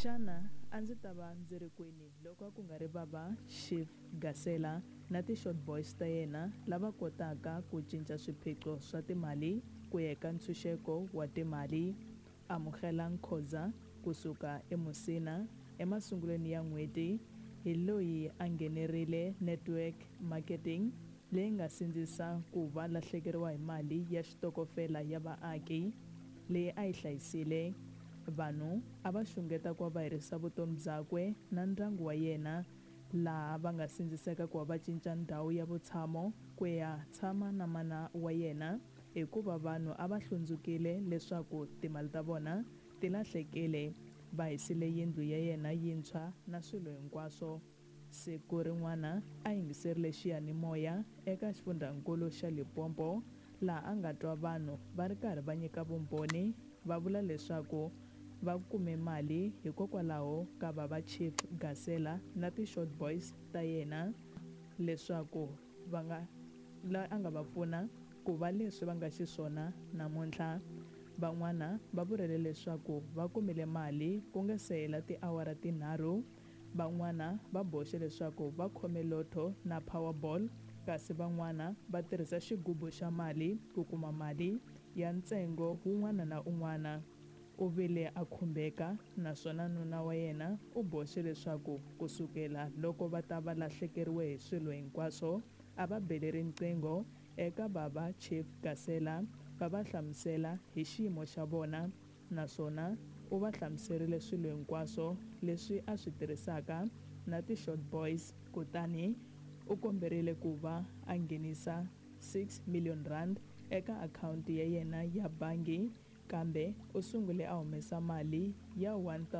Xana a ndzi ta va ndzi ri kwini loko ku nga ri baba Chief Gasela na ti-short boys ta yena lava kotaka ku cinca swiphiqo swa timali ku ya eka ntshunxeko wa timali? Amukela Khoza kusuka eMusina emasungulweni ya n'hweti hi loyi a nghenerile network marketing leyi nga sindzisa ku va lahlekeriwa hi mali ya xitokofela ya vaaki leyi a yi hlayisile. Vanhu a va xungeta ku va va herisa vutomi byakwe na ndyangu wa yena, laha va nga sindziseka ku va va cinca ndhawu ya vutshamo ku ya tshama na mana wa yena hikuva vanhu a va hlundzukile leswaku timali ta vona ti lahlekile. Va hisile yindlu ya yena yintshwa na swilo hinkwaswo. Siku rin'wana a yingiserile xiyanimoya eka xifundzankulu xa Limpopo, laha a nga twa vanhu va ri karhi va nyika vumbhoni va vula leswaku va kume mali hikokwalaho ka baba Chief Gasela na ti-short boys ta yena, leswaku la a nga va pfuna ku va leswi va nga xiswona namuntlha. Van'wana va vurile leswaku va kumile mali ku nga se hela tiawara tinharhu. Van'wana va boxe leswaku va khome lotto na powerball, kasi van'wana va tirhisa xigubu xa mali ku kuma mali ya ntsengo wun'wana na un'wana. U vile a khumbeka naswona nuna wa yena u boxe leswaku kusukela loko va ta va lahlekeriwe hi swilo hinkwaswo a va bele riqingho eka baba Chief Gasela va va hlamusela hi xiyimo xa vona, naswona u va hlamuserile swilo hinkwaswo leswi a swi tirhisaka na ti-short boys. Kutani u komberile ku va a nghenisa 6 million rand eka akhawunti ya yena ya bangi, kambe u sungule a humesa mali ya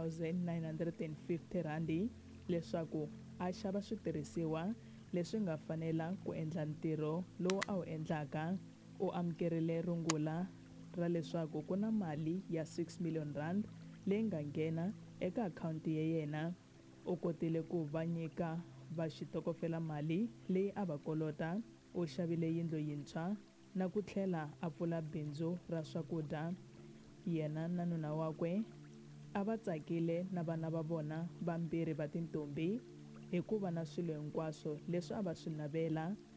1950 randi leswaku a xava switirhisiwa leswi nga fanela ku endla ntirho lowu a wu endlaka. U amukerile rungula ra leswaku ku na mali ya 6 million rand leyi nga nghena eka akhawunti ya yena. U kotile ku va nyika va xitokofela mali leyi a va kolota. U xavile yindlu yintshwa na ku tlhela a pfula bindzu ra swakudya. Yena na nuna wakwe a va tsakile na vana va vona vambirhi va tintombi hikuva na swilo hinkwaswo leswi a va swi navela